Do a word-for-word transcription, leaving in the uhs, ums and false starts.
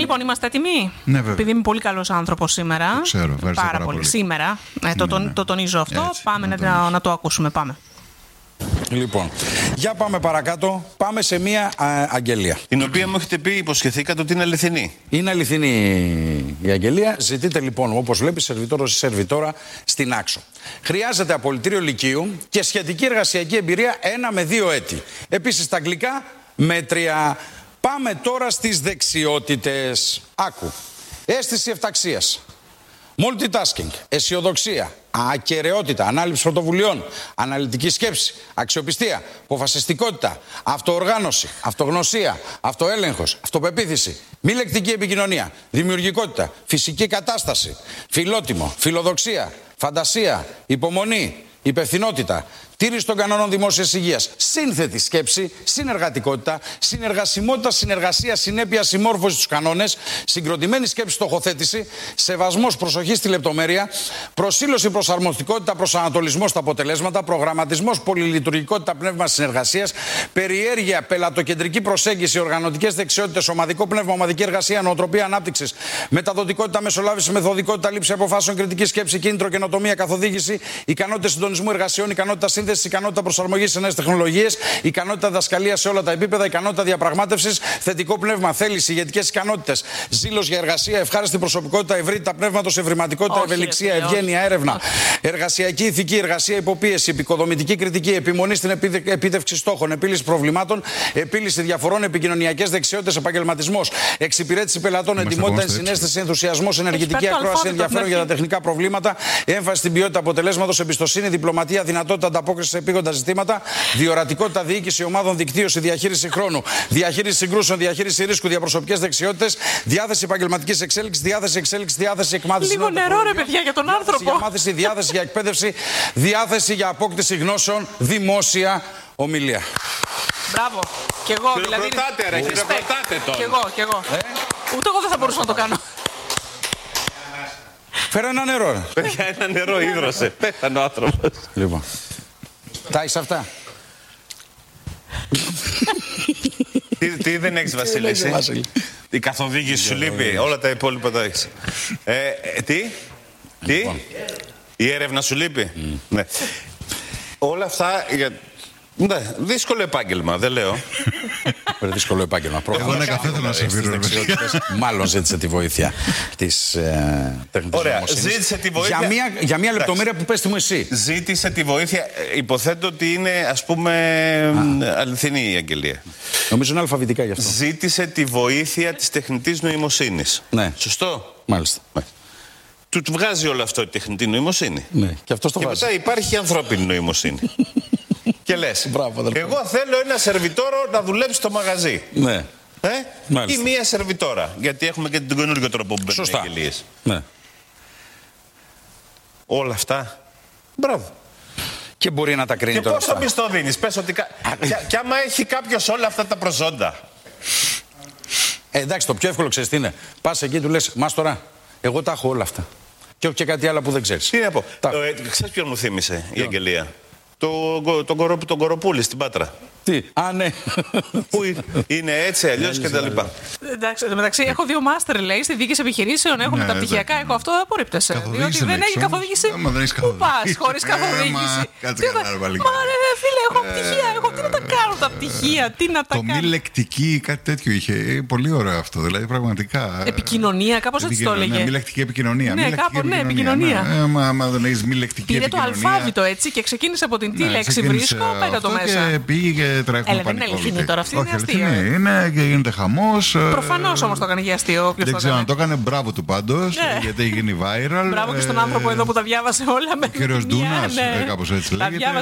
Λοιπόν, είμαστε έτοιμοι. Ναι, βέβαια. Επειδή είμαι πολύ καλός άνθρωπος σήμερα. Το ξέρω, ευχαριστώ πάρα, πάρα πολύ. πολύ. Σήμερα. Ε, το, Ναι, το, ναι. το τονίζω αυτό. Έτσι, πάμε να να, το να, να το ακούσουμε. Πάμε. Λοιπόν, για πάμε παρακάτω. Πάμε σε μία α, αγγελία. Την οποία μου έχετε πει, υποσχεθήκατε ότι είναι αληθινή. Είναι αληθινή η αγγελία. Ζητείτε λοιπόν, όπως βλέπει, σερβιτόρος ή σερβιτόρα στην Άξο. Χρειάζεται απολυτήριο λυκείου και σχετική εργασιακή εμπειρία ένα με δύο έτη. Επίσης, στα αγγλικά, μέτρια. Πάμε τώρα στις δεξιότητες. Άκου. Αίσθηση ευταξίας. Multitasking, αισιοδοξία, ακεραιότητα, ανάληψη πρωτοβουλειών, αναλυτική σκέψη, αξιοπιστία, αποφασιστικότητα, αυτοοργάνωση, αυτογνωσία, αυτοέλεγχος, αυτοπεποίθηση, μη λεκτική επικοινωνία, δημιουργικότητα, φυσική κατάσταση, φιλότιμο, φιλοδοξία, φαντασία, υπομονή, υπευθυνότητα, τήρηση των κανόνων δημόσιας υγείας, σύνθετη σκέψη, συνεργατικότητα, συνεργασιμότητα, συνεργασία, συνέπεια, συμμόρφωση στους κανόνες, συγκροτημένη σκέψη, στοχοθέτηση, σεβασμός, προσοχή στη λεπτομέρεια, προσήλωση, προσαρμοστικότητα, προσανατολισμός στα αποτελέσματα, προγραμματισμός, πολυλειτουργικότητα, πνεύμα συνεργασίας, περιέργεια, πελατοκεντρική προσέγγιση, οργανωτικές δεξιότητες, ομαδικό πνεύμα, ομαδική εργασία, νοοτροπία ανάπτυξης, μεταδοτικότητα, μεσολάβηση, μεθοδικότητα, λήψη αποφάσεων, κριτική σκέψη, κίνητρο, καινοτομία, καθοδήγηση, ικανότητες συντονισμού εργασιών, ικανότητα σύνθεση, ικανότητα προσαρμογής σε νέες τεχνολογίες, ικανότητα διδασκαλίας σε όλα τα επίπεδα, ικανότητα διαπραγμάτευσης, θετικό πνεύμα, θέληση, ηγετικές ικανότητες, ζήλος για εργασία, ευχάριστη προσωπικότητα, ευρύτητα πνεύματος, ευρηματικότητα, Όχι, ευελιξία, ρε, ευγένεια, έρευνα, όχι. εργασιακή ηθική, εργασία υποπίεση, επικοδομητική κριτική, επιμονή στην επίδε- επίτευξη στόχων, επίλυση προβλημάτων, επίλυση διαφορών, επικοινωνιακές δεξιότητες, επαγγελματισμός, εξυπηρέτηση πελατών, Είμαστε εντιμότητα, ακόμα στο ενσυναίσθηση, ενθουσιασμός, ενεργητική πέτει το ακρόαση, αλφάβητο, ενδιαφέρον για τα μέχρι. τεχνικά προβλήματα, έμφαση στην ποιότητα αποτελέσματος, εμπιστοσύνη, διπλωματία, δυνατότητα ανταπόκριση σε επίγοντα ζητήματα, διορατικότητα, διοίκηση ομάδων, δικτύωση, διαχείριση χρόνου, διαχείριση συγκρούσεων, διαχείριση ρίσκου, διαπροσωπικές δεξιότητες, διάθεση επαγγελματικής εξέλιξης, διάθεση εξέλιξης, διάθεση εκμάθησης. Λίγο νέων νερό, ρε τεχνολογιών, παιδιά, για τον διάθεση άνθρωπο. Για μάθηση, διάθεση για εκπαίδευση, διάθεση για απόκτηση γνώσεων, δημόσια ομιλία. Μπράβο. Κι εγώ δηλαδή. Χειροκροτάτε, ρε, Respect. χειροκροτάτε τον. Κι εγώ, κι εγώ. Ε? Ούτε εγώ δεν θα μπορούσα να το κάνω. Φέρε ένα νερό, ρε. Παιδιά, ένα νερό ίδρωσε. Πέθανε ο άνθρωπος. Λοιπόν. Τα έχεις αυτά. τι, τι δεν έχεις, Βασίλη, εσύ? Βασίλη. Η καθοδήγηση σου λείπει. Όλα τα υπόλοιπα τα έχεις. Ε, ε, τι? Τι? Η έρευνα σου λείπει. Ναι. Όλα αυτά. Για... Ναι, δύσκολο επάγγελμα, δεν λέω. Πολύ δύσκολο επάγγελμα. Εγώ ένα καφέ θέλω να σε Στις πήρω. δεξιότητες, μάλλον ζήτησε τη βοήθεια της ε, τεχνητής Ωραία, νοημοσύνης. ζήτησε τη βοήθεια. Για μία, για μία λεπτομέρεια που πες τη μου εσύ. Ζήτησε τη βοήθεια. Ε, Υποθέτω ότι είναι, ας πούμε, αληθινή η αγγελία. Νομίζω είναι αλφαβητικά γι' αυτό. Ζήτησε τη βοήθεια της τεχνητής νοημοσύνης. Ναι. Σωστό. Μάλιστα. Του βγάζει όλο αυτό η τεχνητή νοημοσύνη. Ναι. Και αυτό το Και βάζει. μετά υπάρχει η ανθρώπινη νοημοσύνη. Και λες, Μπράβο, αδελφέ. εγώ θέλω ένα σερβιτόρο να δουλέψει στο μαγαζί. Ναι. Ε? Μάλιστα. Ή μία σερβιτόρα. Γιατί έχουμε και τον καινούργιο τρόπο που μπαίνουν οι Σωστά. αγγελίες. Ναι. Όλα αυτά. Μπράβο. Και μπορεί να τα κρίνει Και τώρα πόσο αυτά. μισθό δίνεις? Πες ότι. κα- Κι, κι άμα έχει κάποιος όλα αυτά τα προσόντα. Ε, εντάξει, το πιο εύκολο ξέρεις τι είναι. Πας εκεί, του λες, Μάστορα, εγώ τα έχω όλα αυτά. Και όχι και κάτι άλλο που δεν ξέρεις. Τι να πω. Τα- Ε, ξέρεις ποιον μου θύμισε η αγγελία? Το, το, τον, κορο, τον Κοροπούλη στην Πάτρα. Τι, α, ναι. Που είναι έτσι, αλλιώς και τα λοιπά. Εντάξει, εν τω μεταξύ έχω δύο μάστερ, λέει, στη διοίκηση επιχειρήσεων, έχω Ναι, μεταπτυχιακά, εντάξει. έχω αυτό, απορρίπτεσαι. Καθοδήγηση Διότι δεν δεν έχεις έχει όμως. καθοδήγηση. Άμα δεν έχεις Πού πας, καθοδήγηση. χωρίς Ε, καθοδήγηση. μα, κάτσε Τι καλά, θα- ρε, παλικάρι. Μα ρε, φίλε, έχω πτυχία. Εγώ τι να τα κάνω τα πτυχία, τι να τα Το μη κάνω. λεκτική ή κάτι τέτοιο είχε. Ε, Πολύ ωραίο αυτό. Δηλαδή πραγματικά. ε, Επικοινωνία, κάπως έτσι το επικοινωνία, έλεγε. Μη λεκτική επικοινωνία. Ναι, μη λεκτική κάπου, ναι, επικοινωνία. Ναι. Ε, μα άμα δεν έχει μη λεκτική Πήρε το επικοινωνία. αλφάβητο έτσι και ξεκίνησε από την τι Ναι, λέξη ξεκίνησε βρίσκω, πέτα το αυτό μέσα. Και πήγε και τρέχουμε Έλα, δεν είναι πανικόβλητοι. αληθινή τώρα, αυτή είναι Όχι, αστεία. αληθινή είναι και γίνεται χαμός. ε, Προφανώς όμως το έκανε για αστείο. Ποιος Δεν το ξέρω αν έκανε. το έκανε. Μπράβο του πάντως, Ναι. γιατί έχει γίνει viral. Μπράβο και στον Ε, άνθρωπο εδώ που τα διάβασε όλα με Ο κύριος μία, Ντούνας, ναι. ε, κάπως έτσι Τα λέγεται. διάβασε